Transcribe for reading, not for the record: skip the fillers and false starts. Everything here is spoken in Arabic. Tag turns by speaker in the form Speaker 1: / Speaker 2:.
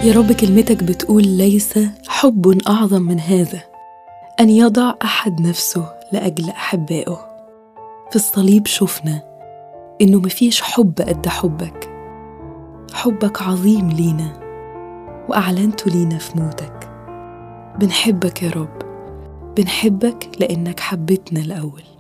Speaker 1: يا رب كلمتك بتقول ليس حب أعظم من هذا، أن يضع أحد نفسه لأجل أحبائه. في الصليب شفنا إنه مفيش حب قد حبك. حبك عظيم لينا وأعلنته لينا في موتك. بنحبك يا رب، بنحبك لأنك حبتنا الأول.